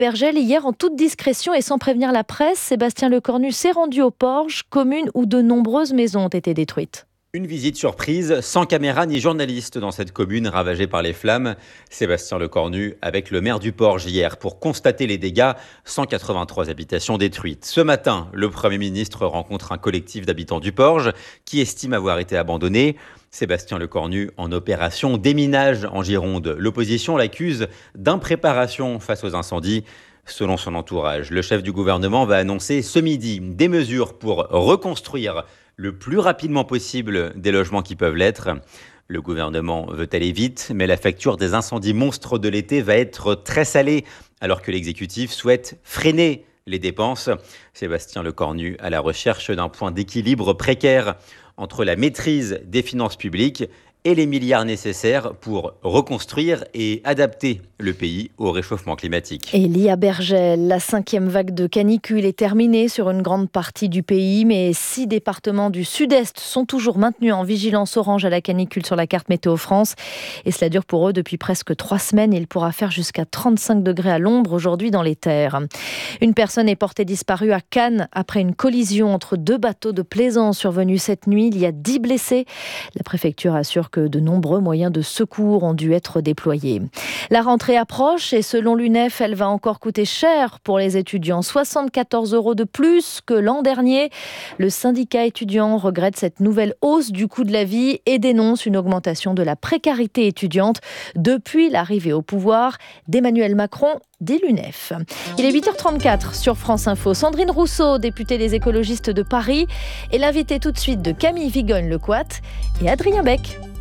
Bergel, hier, en toute discrétion et sans prévenir la presse, Sébastien Lecornu s'est rendu au Porge, commune où de nombreuses maisons ont été détruites. Une visite surprise, sans caméra ni journaliste dans cette commune ravagée par les flammes. Sébastien Lecornu avec le maire du Porge hier pour constater les dégâts, 183 habitations détruites. Ce matin, le Premier ministre rencontre un collectif d'habitants du Porge qui estime avoir été abandonné. Sébastien Lecornu en opération déminage en Gironde. L'opposition l'accuse d'impréparation face aux incendies. Selon son entourage, le chef du gouvernement va annoncer ce midi des mesures pour reconstruire le plus rapidement possible des logements qui peuvent l'être. Le gouvernement veut aller vite, mais la facture des incendies monstres de l'été va être très salée, alors que l'exécutif souhaite freiner les dépenses. Sébastien Lecornu à la recherche d'un point d'équilibre précaire entre la maîtrise des finances publiques et les milliards nécessaires pour reconstruire et adapter le pays au réchauffement climatique. Elia Bergel, la 5e vague de canicule est terminée sur une grande partie du pays, mais 6 départements du sud-est sont toujours maintenus en vigilance orange à la canicule sur la carte Météo France. Et cela dure pour eux depuis presque 3 semaines. Il pourra faire jusqu'à 35 degrés à l'ombre aujourd'hui dans les terres. Une personne est portée disparue à Cannes après une collision entre 2 bateaux de plaisance survenue cette nuit. Il y a 10 blessés. La préfecture assure que de nombreux moyens de secours ont dû être déployés. La rentrée approche et selon l'UNEF, elle va encore coûter cher pour les étudiants. 74 € de plus que l'an dernier. Le syndicat étudiant regrette cette nouvelle hausse du coût de la vie et dénonce une augmentation de la précarité étudiante depuis l'arrivée au pouvoir d'Emmanuel Macron dès l'UNEF. Il est 8h34 sur France Info. Sandrine Rousseau, députée des écologistes de Paris, est l'invitée tout de suite de Camille Vigogne-Lecoat et Adrien Beck.